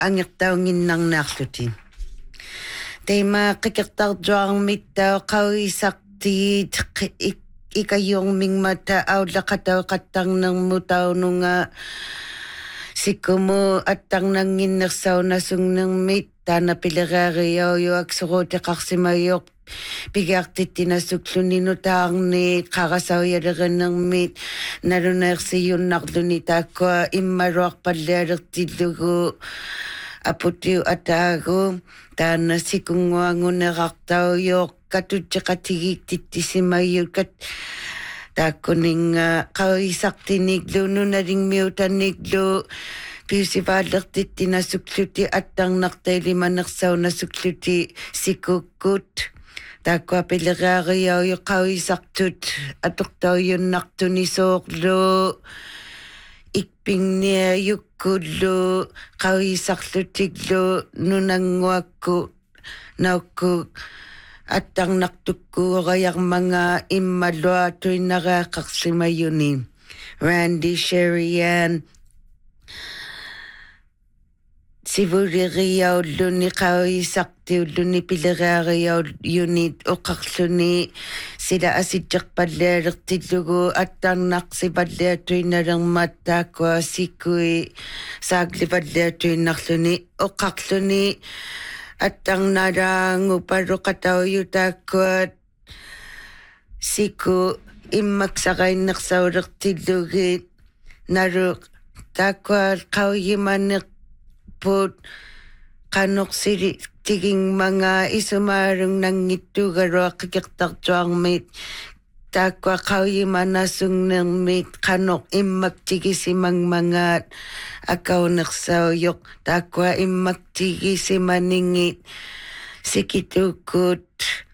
ангертаунгиннарнаарлутин тейма қикертаржуармиттаа қауисартигит икайормингмата ауллақатауқаттарнерму таунунга сиккуму аттарнангиннерсаунасунгнермит таана пилериариауюаксоруутеқарсимайоқ пигаартиттинасуклунину таарни қарасауялериннермит налунеерсиюннарлуни тааккуа иммалуарпаллиалертиллугу апутиу атаагу таана сикунгуангунерартауйоқ катутеқатигииттиссимайюкат тааккунинга қауисартиниглу нуналингмиутанниглу пиусивааллертиттинасуклути аттарнартаилиманерсаунасуклути сикуккут тааккуа пилериариауйо қауисартут атортауйуннартуни соорлу икпингниаюккуллу қауисарлутиглу нунангуакку наукку аттарнартуккуориармага иммалуа туиннарааққарсимаюни Randy Sherian сивулериауллуни қауисартиуллуни пилериариаулюнит оқарлуни сила аситсерпаллиалертиллугу аттарнарсипаллиатуиналермат тааккуа сиккуи саагливаллиатуиннарлуни оқарлуни аттарнараангу палоқатауютааккуат сикку иммаксараиннерсаулертиллугит налу тааккуа қауйиманеқ пут канорсили тигингмага исумааруннангиттугалуаққикертартуармит тааккуа қауйиманасунгнермит канор иммактигисимангмангаат акаунерсауйоқ тааккуа иммактигисиманингит сикитууккут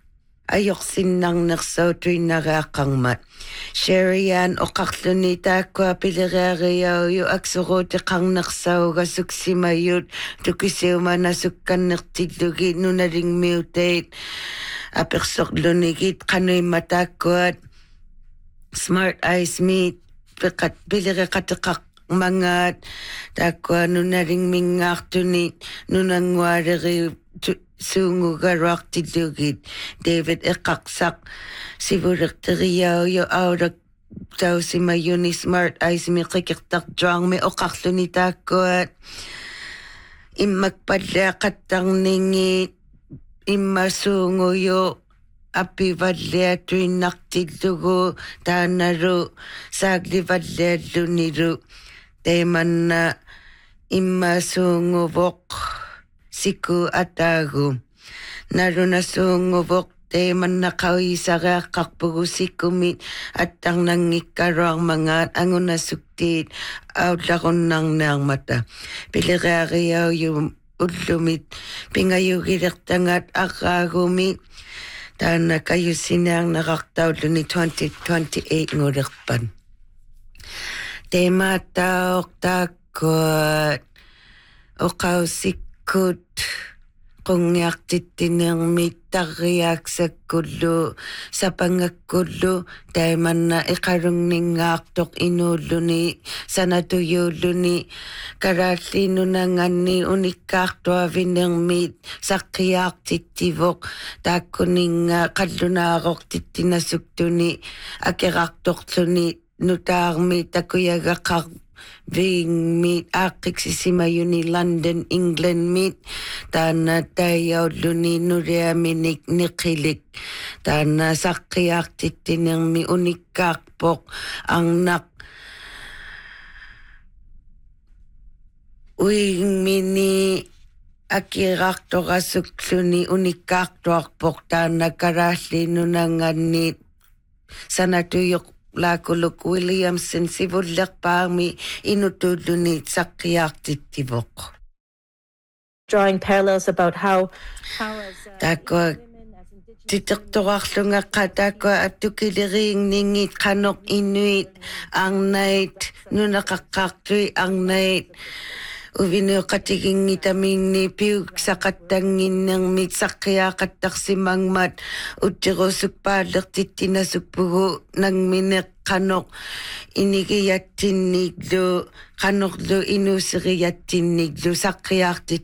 ajorsinnarnersautуиннариаққармат Sherian оқарлуни тааккуа пилериариауйу аксоруутеқарнерсауга суксимаюут тукисиуманасукканнертиллуги нуналингмиутаит аперсорлунигит қануимма тааккуат Smart Eyes Meet пеқат пилериқатеқақ мангаат тааккуа нуналингмингаартуни нунангуалери сунгугаруартиллугит David эққарсақ сивулертериауйо аулак таусимаюни Smart Eyes миқикертартуарми оқарлуни тааккуат иммакпаллиақаттарнингит иммасуунгуйо аппиваллиатуиннартиллугу тааналу саагливаллиаллунилу тейманна иммасуунгувоқ сику атаагу налунасуунгувоқ тейманна қауисариаққарпугу сиккумит аттарнангиккалуармангаат ангунасуктиит аулларуннарнеармата пилериариауйу уллумит пингаюгилертангаат арраагумит таана каюсинеарнеқартауллуни 2028 ngulерпан темаатаоқ тааккуат оқаусиккут qungiartittinermit tarriaaksakkullu sapangakkullu taimanna iqalungningaartoq inuulluni sanatuyuulluni kalaalliinunanganni unikkaartuavinermit saqqiaartittivoq taakkuninga qallunaaroqtittinasuktuni akerartorluni nutaarmi takuyagaqar Ving meet aqqiksimayuni London England meet taana taiyauluni nuriaminik niqilik taana saqqiaartittinermi unikkaarpoq arnaq uingmini akirartorasukkluni unikkaartuarpoq taana kalaalliinunanganniit sanatuyuq Lakuluk Williamson sivullerpaarmi inutulluni saqqiaartittivoq. Drawing parallels about how as Takwa titertorarlungaqa takwa attukileriingniingit qanoq inuit arnait nunaqaqqaartui arnait uvinuqatiginngitaminni piuk saqattanginnermit saqqiaaqattarsimangmat uttirusukpaallertittinasukpugu nangmineqqanoq inigiyattinniiglu qanorlu inuuseriattinniiglu saqqiaartit